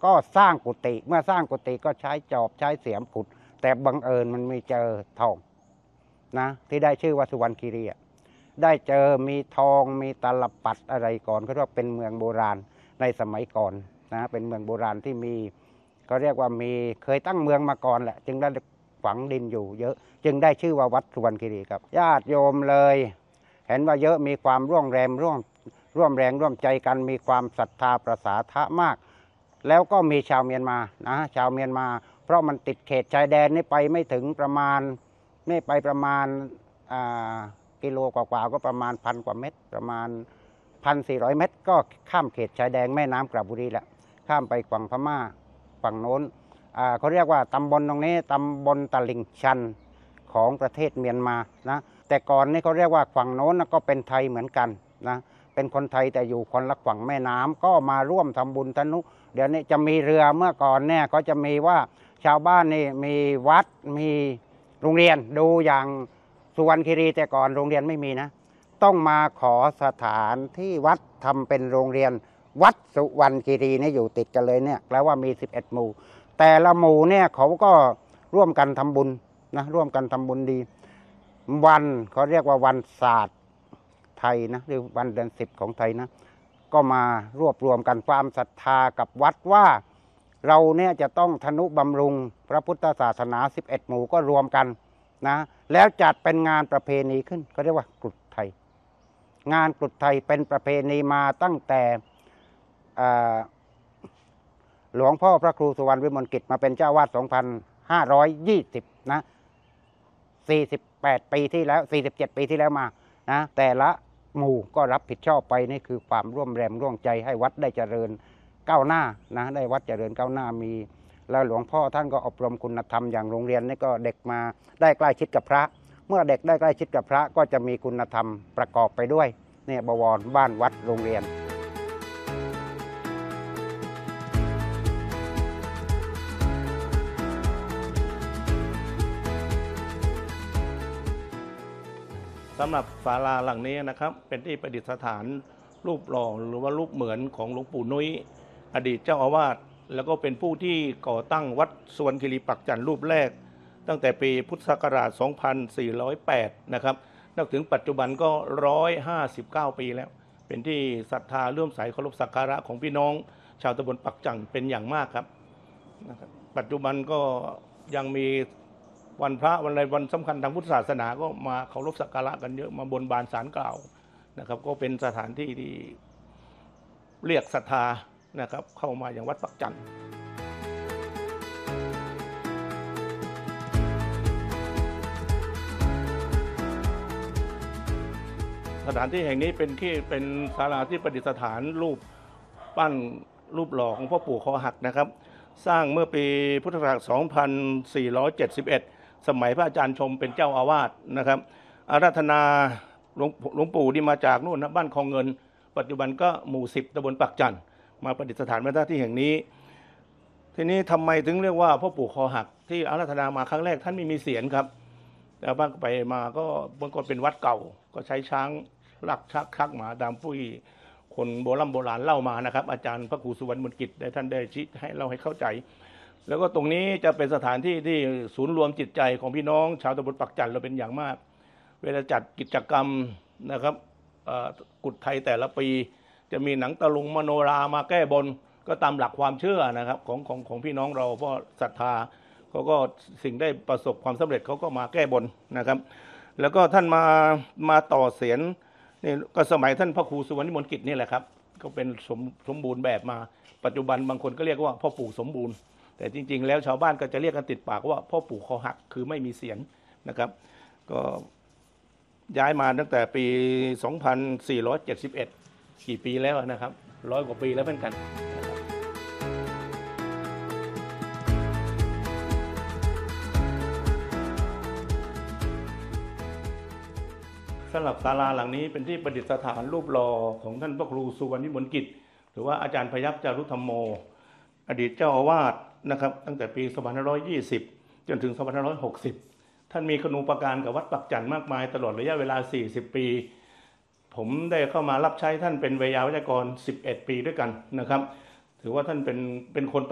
ก็สร้างกุฏิเมื่อสร้างกุฏิก็ใช้จอบใช้เสียมขุดแต่บังเอิญมันไม่เจอทองนะที่ได้ชื่อว่าสุวรรณคีรีได้เจอมีทองมีตลับปัดอะไรก่อนเขาเรียกว่าเป็นเมืองโบราณในสมัยก่อนนะเป็นเมืองโบราณที่มีเขาเรียกว่ามีเคยตั้งเมืองมาก่อนแหละจึงได้ฝังดินอยู่เยอะจึงได้ชื่อว่าวัดสุวรรณคีรีครับญาติโยมเลยเห็นว่าเยอะมีความร่วมแรงร่วมใจกันมีความศรัทธาประสาทะมากแล้วก็มีชาวเมียนมานะชาวเมียนมาเพราะมันติดเขตชายแดนนี่ไปไม่ถึงประมาณกิโลกว่าก็ประมาณ1,000 กว่าเมตรประมาณ1,400 เมตรก็ข้ามเขตชายแดนแม่น้ำกระบุรีแล้วข้ามไปฝั่งพม่าฝั่งโน้นเขาเรียกว่าตำบลตรงนี้ตำบลตลิ่งชันของประเทศเมียนมานะแต่ก่อนนี่เขาเรียกว่าฝั่งโน้นก็เป็นไทยเหมือนกันนะเป็นคนไทยแต่อยู่คนละฝั่งแม่น้ำก็มาร่วมทำบุญทนุเดี๋ยวนี้จะมีเรือเมื่อก่อนเนี่ยก็จะมีว่าชาวบ้านนี่มีวัดมีโรงเรียนดูอย่างสุวรรณคีรีแต่ก่อนโรงเรียนไม่มีนะต้องมาขอสถานที่วัดทำเป็นโรงเรียนวัดสุวรรณคีรีนี่อยู่ติดกันเลยเนี่ยแปลว่ามี11 หมู่แต่ละหมู่เนี่ยเขาก็ร่วมกันทำบุญนะร่วมกันทำบุญดีวันเขาเรียกว่าวันศาสตร์ไทยนะหรือวันเดือน10ของไทยนะก็มารวบรวมกันความศรัทธากับวัดว่าเราเนี่ยจะต้องทนุบำรุงพระพุทธศาสนา11 หมู่ก็รวมกันนะแล้วจัดเป็นงานประเพณีขึ้นเขาเรียกว่ากรุฑไทยงานกรุฑไทยเป็นประเพณีมาตั้งแต่หลวงพ่อพระครูสุวรรณวิมลกิจมาเป็นเจ้าวาด2520นะ48 ปีที่แล้ว47 ปีที่แล้วมานะแต่ละหมู่ก็รับผิดชอบไปนี่คือความร่วมแรงร่วมใจให้วัดได้เจริญก้าวหน้านะได้วัดเจริญก้าวหน้ามีแล้วหลวงพ่อท่านก็อบรมคุณธรรมอย่างโรงเรียนนี่ก็เด็กมาได้ใกล้ชิดกับพระเมื่อเด็กได้ใกล้ชิดกับพระก็จะมีคุณธรรมประกอบไปด้วยเนี่ยบวรบ้านวัดโรงเรียนสำหรับศาลาหลังนี้นะครับเป็นที่ประดิษฐานรูปหล่อหรือว่ารูปเหมือนของหลวงปู่นุ้ยอดีตเจ้าอาวาสแล้วก็เป็นผู้ที่ก่อตั้งวัดสุวรรณคีรีปักจันทร์รูปแรกตั้งแต่ปีพุทธศักราช 2408 นะครับนับถึงปัจจุบันก็ 159 ปีแล้วเป็นที่ศรัทธาเลื่อมใสเคารพสักการะของพี่น้องชาวตำบลปักจันทร์เป็นอย่างมากครับปัจจุบันก็ยังมีวันพระวันอะไรวันสำคัญทางพุทธศาสนาก็มาเคารพสักการะกันเยอะมาบนบานศาลกล่าวนะครับก็เป็นสถานที่ที่เรียกศรัทธานะครับเข้ามาอย่างวัดปักจันทร์สถานที่แห่งนี้เป็นศาลาที่ประดิษฐานรูปปั้นรูปหล่อของพ่อปู่คอหักนะครับสร้างเมื่อปีพุทธศักราช 2471 สมัยพระอาจารย์ชมเป็นเจ้าอาวาสนะครับอาราธนาหลวงปู่ที่มาจากนู่นนะบ้านคลองเงินปัจจุบันก็หมู่10ตำบลปักจันทร์มาประดิษฐานไว้ที่แห่งนี้ทีนี้ทำไมถึงเรียกว่าพ่อปู่คอหักที่อาราธนามาครั้งแรกท่านไม่มีเสียรครับแต่บ้านไปมาก็เมื่อก่อนเป็นวัดเก่าก็ใช้ช้างลักชักหมาตามผู้คนโบราณเล่ามานะครับอาจารย์พระครูสุวรรณวิมลกิจได้ท่านได้ชี้ให้เล่าให้เข้าใจแล้วก็ตรงนี้จะเป็นสถานที่ที่ศูนย์รวมจิตใจของพี่น้องชาวตำบลปักจันทร์เราเป็นอย่างมากเวลาจัดกิจกรรมนะครับกุฏไทยแต่ละปีจะมีหนังตะลุงมโนรามาแก้บนก็ตามหลักความเชื่อนะครับของพี่น้องเราเพราะศรัทธาเขาก็สิ่งได้ประสบความสำเร็จเขาก็มาแก้บนนะครับแล้วก็ท่านมาต่อเสียรนี่ก็สมัยท่านพระครูสุวรรณวิมลกิจนี่แหละครับก็เป็นสมบูรณ์แบบมาปัจจุบันบางคนก็เรียกว่าพ่อปู่สมบูรณ์แต่จริงๆแล้วชาวบ้านก็จะเรียกกันติดปากว่าพ่อปู่คอหักคือไม่มีเสียรนะครับก็ย้ายมาตั้งแต่ปี 2471 กี่ปีแล้วนะครับ100 กว่าปีแล้วเหมือนกันสำหรับศาลาหลังนี้เป็นที่ประดิษฐานรูปหล่อของท่านพระครูสุวรรณวิมลกิจหรือว่าอาจารย์พยัคฆ์จารุธรรมโมอดีตเจ้าอาวาสนะครับตั้งแต่ปี 2520 จนถึง 2560 ท่านมีคุณูปการกับวัดปักจันทร์มากมายตลอดระยะเวลา 40 ปี ผมได้เข้ามารับใช้ท่านเป็นวิทยาวัจกร 11 ปีด้วยกันนะครับถือว่าท่านเป็นคน